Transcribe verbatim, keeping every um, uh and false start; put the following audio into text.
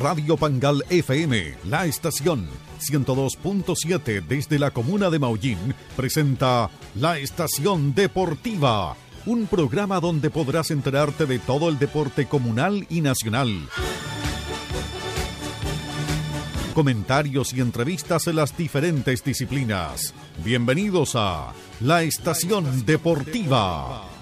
Radio Pangal F M, la estación ciento dos punto siete desde la comuna de Maullín, presenta La Estación Deportiva, un programa donde podrás enterarte de todo el deporte comunal y nacional. Comentarios y entrevistas en las diferentes disciplinas. Bienvenidos a La Estación Deportiva.